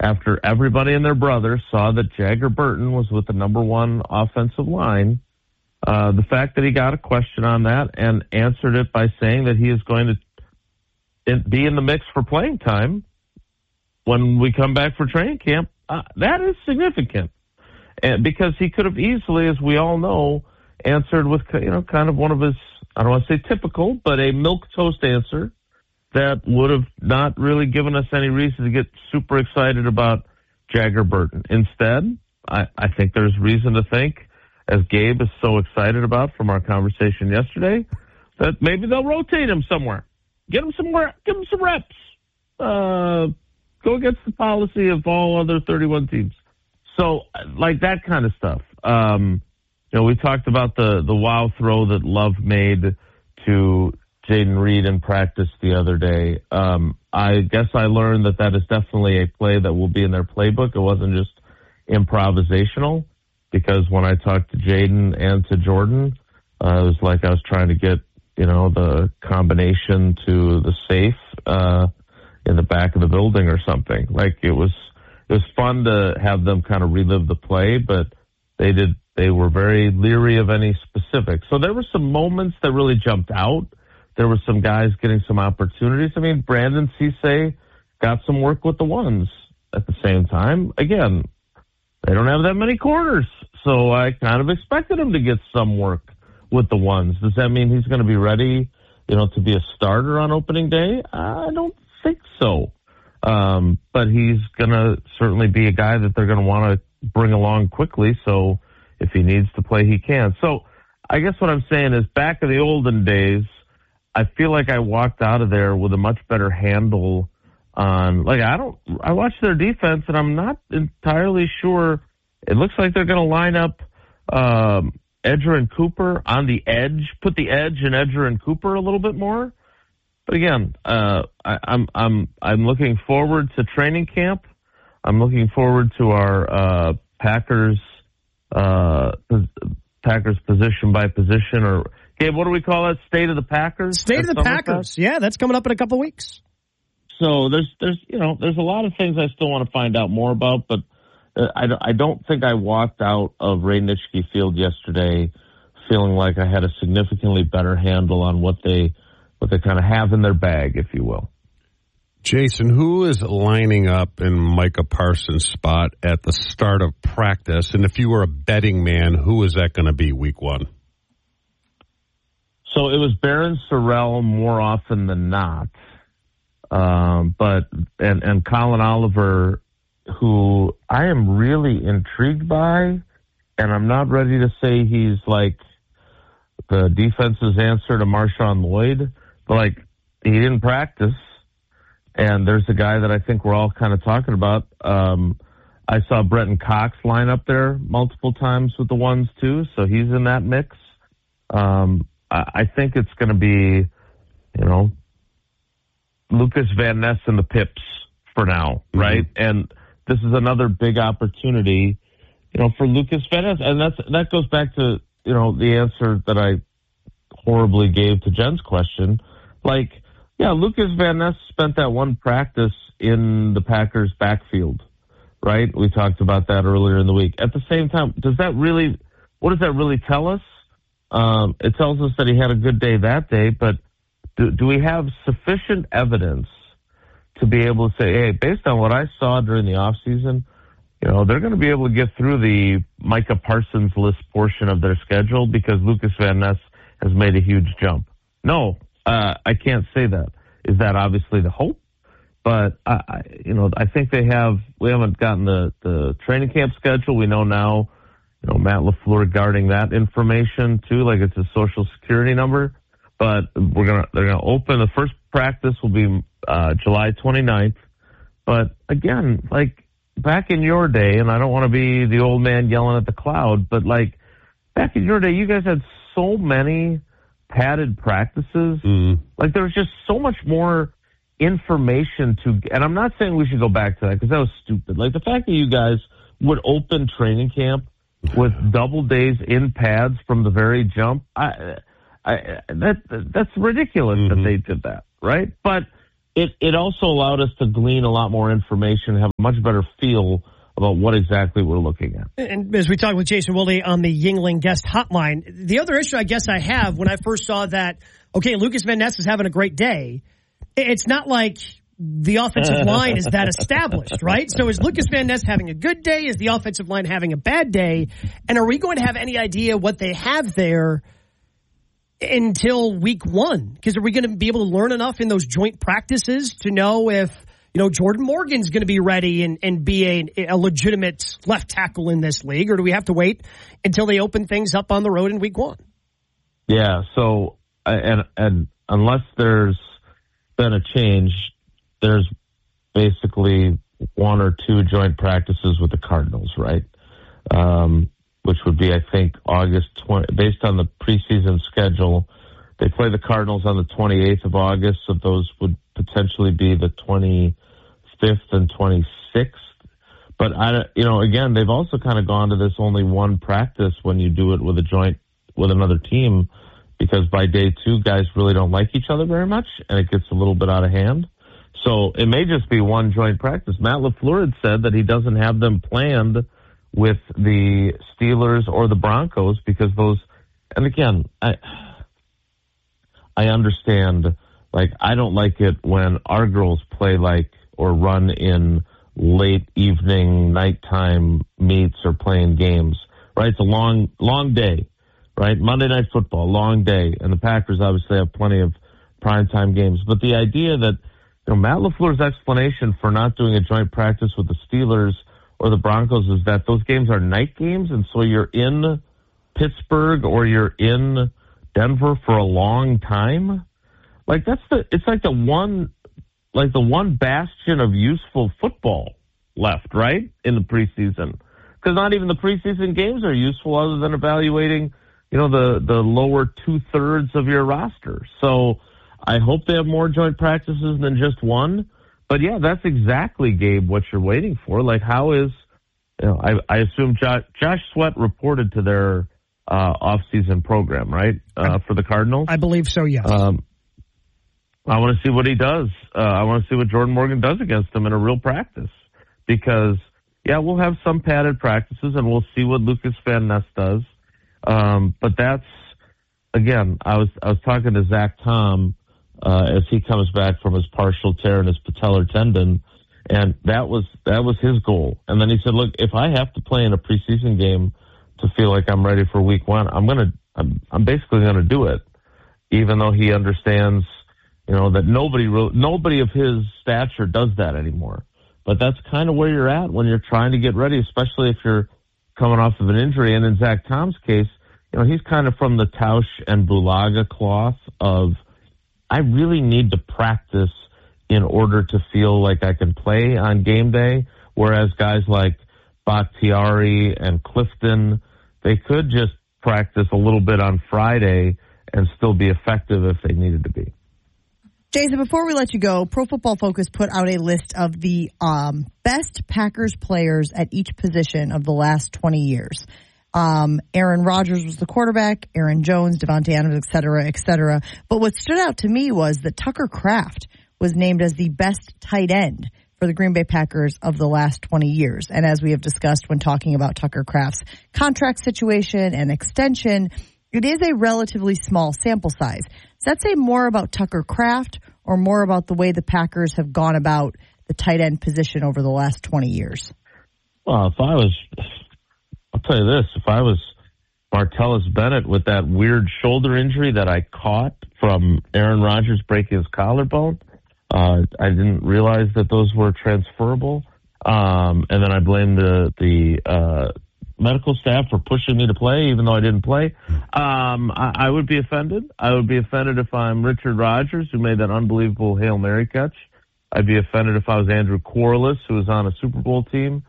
after everybody and their brother saw that Jagger Burton was with the number one offensive line, the fact that he got a question on that and answered it by saying that he is going to be in the mix for playing time when we come back for training camp, that is significant. And because he could have easily, as we all know, answered with, kind of one of his, I don't want to say typical, but a milquetoast answer that would have not really given us any reason to get super excited about Jagger Burton. Instead, I think there's reason to think, as Gabe is so excited about from our conversation yesterday, that maybe they'll rotate him somewhere. Get him somewhere, give him some reps. Go against the policy of all other 31 teams. So, like that kind of stuff. We talked about the wow throw that Love made to Jaden Reed in practice the other day. I guess I learned that is definitely a play that will be in their playbook. It wasn't just improvisational, because when I talked to Jaden and to Jordan, it was like I was trying to get, the combination to the safe in the back of the building or something. Like it was fun to have them kind of relive the play, but they were very leery of any specifics. So there were some moments that really jumped out. There were some guys getting some opportunities. I mean, Brandon Cisse got some work with the ones at the same time. Again, they don't have that many corners, so I kind of expected him to get some work with the ones. Does that mean he's going to be ready, to be a starter on opening day? I don't think so. But he's going to certainly be a guy that they're going to want to bring along quickly, so if he needs to play, he can. So I guess what I'm saying is, back in the olden days, I feel like I walked out of there with a much better handle on, I watched their defense and I'm not entirely sure. It looks like they're going to line up Edger and Cooper on the edge, put the edge in Edger and Cooper a little bit more. But again, I'm looking forward to training camp. I'm looking forward to our Packers position by position, or Gabe, what do we call it? State of the Packers? State of the Packers. Yeah, that's coming up in a couple of weeks. So there's a lot of things I still want to find out more about, but I don't think I walked out of Ray Nitschke Field yesterday feeling like I had a significantly better handle on what they kind of have in their bag, if you will. Jason, who is lining up in Micah Parsons' spot at the start of practice? And if you were a betting man, who is that going to be week one? So it was Barron Sorrell more often than not. But Colin Oliver, who I am really intrigued by, and I'm not ready to say he's like the defense's answer to Marshawn Lloyd, but he didn't practice. And there's a guy that I think we're all kind of talking about. I saw Brenton Cox line up there multiple times with the ones too, so he's in that mix. I think it's going to be, Lucas Van Ness and the Pips for now, right? Mm-hmm. And this is another big opportunity, for Lucas Van Ness. And that goes back to, the answer that I horribly gave to Jen's question. Lucas Van Ness spent that one practice in the Packers backfield, right? We talked about that earlier in the week. At the same time, what does that really tell us? It tells us that he had a good day that day, but do we have sufficient evidence to be able to say, hey, based on what I saw during the offseason, they're going to be able to get through the Micah Parsons list portion of their schedule because Lucas Van Ness has made a huge jump? No, I can't say that. Is that obviously the hope? But I think we haven't gotten the training camp schedule. We know now, Matt LaFleur guarding that information too, like it's a social security number. But they're gonna open. The first practice will be July 29th. But again, back in your day, and I don't want to be the old man yelling at the cloud, but back in your day, you guys had so many padded practices. There was just so much more information and I'm not saying we should go back to that because that was stupid. The fact that you guys would open training camp with double days in pads from the very jump, that's ridiculous that they did that, right? But it also allowed us to glean a lot more information, have a much better feel about what exactly we're looking at. And as we talked with Jason Wilde on the Yuengling guest hotline, the other issue I guess I have when I first saw that, okay, Lucas Van Ness is having a great day, it's not like the offensive line is that established, right? So is Lucas Van Ness having a good day? Is the offensive line having a bad day? And are we going to have any idea what they have there until week 1? Because are we going to be able to learn enough in those joint practices to know if, Jordan Morgan's going to be ready and be a legitimate left tackle in this league? Or do we have to wait until they open things up on the road in week 1? Yeah, so, and unless there's been a change, there's basically 1 or 2 joint practices with the Cardinals, right? Which would be, I think, August 20, based on the preseason schedule. They play the Cardinals on the 28th of August, so those would potentially be the 25th and 26th. But, again, they've also kind of gone to this only 1 practice when you do it with a joint with another team, because by day 2, guys really don't like each other very much, and it gets a little bit out of hand. So it may just be 1 joint practice. Matt LaFleur had said that he doesn't have them planned with the Steelers or the Broncos because those, and again, I understand, I don't like it when our girls play or run in late evening, nighttime meets or playing games, right? It's a long day, right? Monday Night Football, long day. And the Packers obviously have plenty of primetime games. But the idea that, Matt LaFleur's explanation for not doing a joint practice with the Steelers or the Broncos is that those games are night games, and so you're in Pittsburgh or you're in Denver for a long time. It's like the one bastion of useful football left, right, in the preseason. Because not even the preseason games are useful other than evaluating, the lower 2/3 of your roster. So I hope they have more joint practices than just 1. But, yeah, that's exactly, Gabe, what you're waiting for. How is, I assume Josh Sweat reported to their off-season program, right, for the Cardinals? I believe so, yes. I want to see what he does. I want to see what Jordan Morgan does against him in a real practice. Because, yeah, we'll have some padded practices, and we'll see what Lucas Van Ness does. But that's, again, I was talking to Zach Tom as he comes back from his partial tear in his patellar tendon, and that was his goal. And then he said, "Look, if I have to play in a preseason game to feel like I'm ready for week 1, I'm basically gonna do it," even though he understands, that nobody of his stature does that anymore. But that's kind of where you're at when you're trying to get ready, especially if you're coming off of an injury. And in Zach Tom's case, he's kind of from the Tausch and Bulaga cloth of, I really need to practice in order to feel like I can play on game day, whereas guys like Bakhtiari and Clifton, they could just practice a little bit on Friday and still be effective if they needed to be. Jason, before we let you go, Pro Football Focus put out a list of the best Packers players at each position of the last 20 years. Aaron Rodgers was the quarterback, Aaron Jones, Devontae Adams, et cetera, et cetera. But what stood out to me was that Tucker Kraft was named as the best tight end for the Green Bay Packers of the last 20 years. And as we have discussed when talking about Tucker Kraft's contract situation and extension, it is a relatively small sample size. Does that say more about Tucker Kraft or more about the way the Packers have gone about the tight end position over the last 20 years? Well, I'll tell you this, if I was Martellus Bennett with that weird shoulder injury that I caught from Aaron Rodgers breaking his collarbone, I didn't realize that those were transferable. And then I blame the medical staff for pushing me to play, even though I didn't play. I would be offended. I would be offended if I'm Richard Rodgers, who made that unbelievable Hail Mary catch. I'd be offended if I was Andrew Corliss, who was on a Super Bowl team.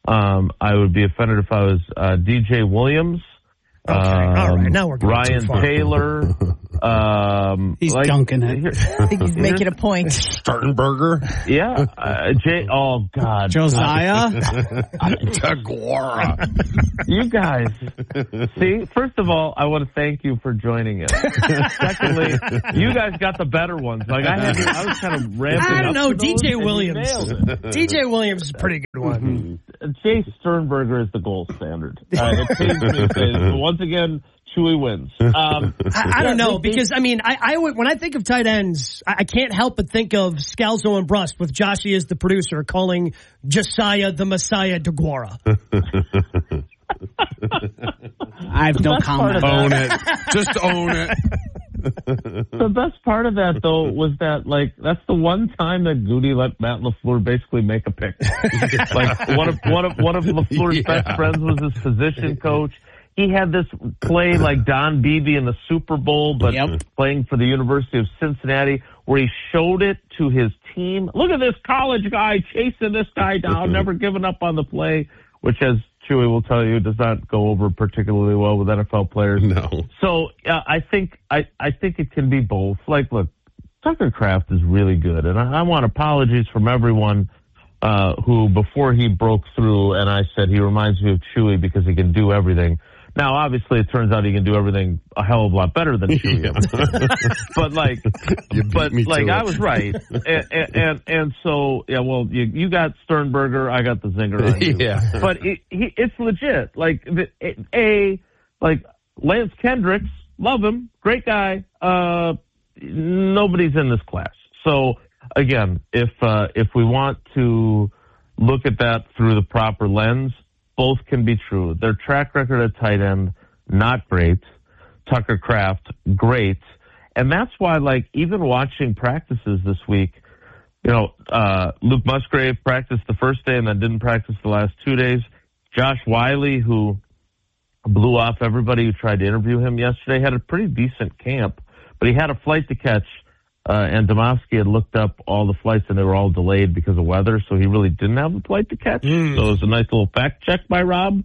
I would be offended if I was DJ Williams. Okay. All right. Now we're going Ryan Taylor. He's dunking it. I think he's making a point. Sternberger? Yeah. Oh, God. Josiah? Deguara. You guys. See, first of all, I want to thank you for joining us. Secondly, you guys got the better ones. Like I was kind of ramping up. I don't know. to those, DJ Williams. DJ Williams is a pretty good one. Jay Sternberger is the gold standard. It pains me to say this, but once again, Chewy wins. I don't know, because, I mean, I when I think of tight ends, I can't help but think of Scalzo and Brust with Joshy as the producer calling Josiah the Messiah Deguara. I have no comment. Own it. Just own it. The best part of that, though, was that, like, that's the one time that Goody let Matt LaFleur basically make a pick. Like, one of LaFleur's best friends was his position coach. He had this play like Don Beebe in the Super Bowl, but playing for the University of Cincinnati, where he showed it to his team. Look at this college guy chasing this guy down, never giving up on the play, which, as Chewy will tell you, does not go over particularly well with NFL players. No. So I think it can be both. Like, look, Tucker Kraft is really good, and I want apologies from everyone who, before he broke through, and I said he reminds me of Chewy because he can do everything. Now, obviously, it turns out he can do everything a hell of a lot better than Chewy. But I was right, and so yeah. Well, you got Sternberger, I got the zinger on you. Yeah. But it's legit. Like Lance Kendricks, love him, great guy. Nobody's in this class. So again, if we want to look at that through the proper lens, both can be true. Their track record at tight end, not great. Tucker Kraft, great. And that's why, like, even watching practices this week, Luke Musgrave practiced the first day and then didn't practice the last 2 days. Josh Wiley, who blew off everybody who tried to interview him yesterday, had a pretty decent camp, but he had a flight to catch. And Domofsky had looked up all the flights, and they were all delayed because of weather, so he really didn't have a flight to catch. So it was a nice little fact check by Rob.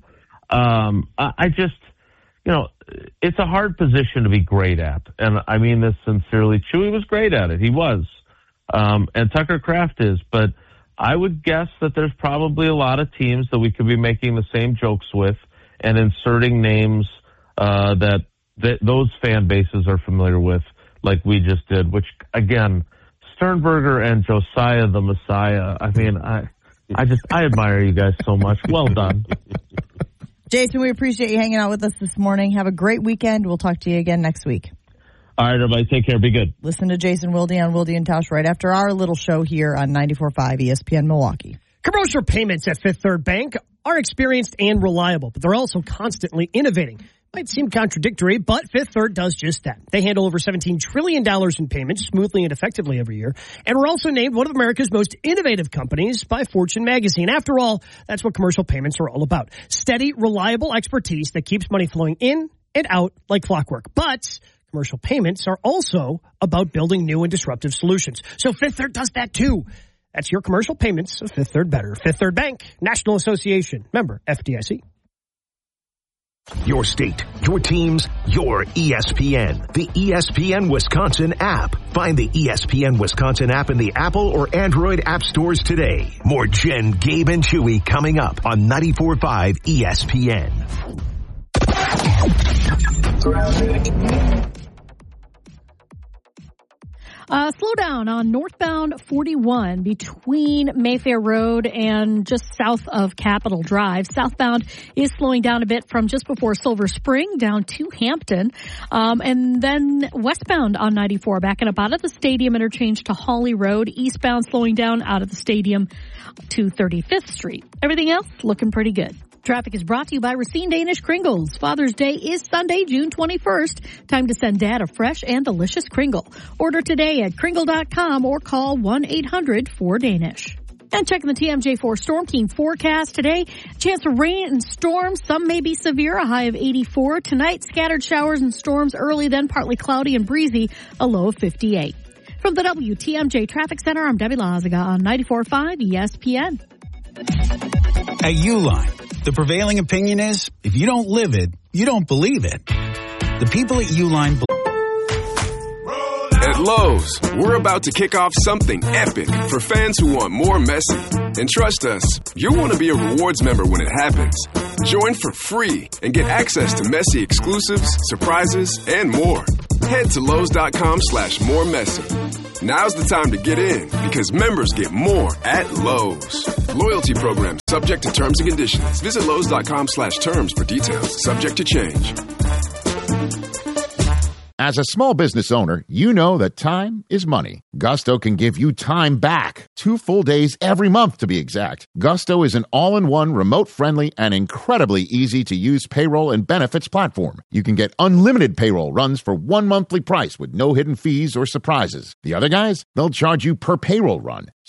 I just, it's a hard position to be great at, and I mean this sincerely. Chewy was great at it. He was. And Tucker Kraft is, but I would guess that there's probably a lot of teams that we could be making the same jokes with and inserting names that those fan bases are familiar with, like we just did, which, again, Sternberger and Josiah the Messiah, I mean, I admire you guys so much. Well done. Jason, we appreciate you hanging out with us this morning. Have a great weekend. We'll talk to you again next week. All right, everybody, take care. Be good. Listen to Jason Wilde on Wilde and Tausch right after our little show here on 94.5 ESPN Milwaukee. Commercial payments at Fifth Third Bank are experienced and reliable, but they're also constantly innovating. Might seem contradictory, but Fifth Third does just that. They handle over $17 trillion in payments smoothly and effectively every year. And we're also named one of America's most innovative companies by Fortune magazine. After all, that's what commercial payments are all about. Steady, reliable expertise that keeps money flowing in and out like clockwork. But commercial payments are also about building new and disruptive solutions. So Fifth Third does that too. That's your commercial payments of Fifth Third Better. Fifth Third Bank, National Association, member FDIC. Your state, your teams, your ESPN. The ESPN Wisconsin app. Find the ESPN Wisconsin app in the Apple or Android app stores today. More Jen, Gabe, and Chewy coming up on 94.5 ESPN. Slow down on northbound 41 between Mayfair Road and just south of Capitol Drive. Southbound is slowing down a bit from just before Silver Spring down to Hampton. And then westbound on 94 backing up out of the stadium interchange to Hawley Road. Eastbound slowing down out of the stadium to 35th Street. Everything else looking pretty good. Traffic is brought to you by Racine Danish Kringles. Father's Day is Sunday, June 21st. Time to send Dad a fresh and delicious Kringle. Order today at Kringle.com or call 1-800-4DANISH. And checking the TMJ4 Storm Team forecast today. Chance of rain and storms. Some may be severe, a high of 84. Tonight, scattered showers and storms early, then partly cloudy and breezy, a low of 58. From the WTMJ Traffic Center, I'm Debbie Lazaga on 94.5 ESPN. At Uline, the prevailing opinion is, if you don't live it, you don't believe it. The people at Uline At Lowe's, we're about to kick off something epic for fans who want more Messi. And trust us, you'll want to be a rewards member when it happens. Join for free and get access to Messi exclusives, surprises, and more. Head to Lowe's.com/moremessy. Now's the time to get in because members get more at Lowe's. Loyalty program subject to terms and conditions. Visit Lowe's.com/terms for details. Subject to change. As a small business owner, you know that time is money. Gusto can give you time back. 2 full days every month, to be exact. Gusto is an all-in-one, remote-friendly, and incredibly easy-to-use payroll and benefits platform. You can get unlimited payroll runs for 1 monthly price with no hidden fees or surprises. The other guys, they'll charge you per payroll run.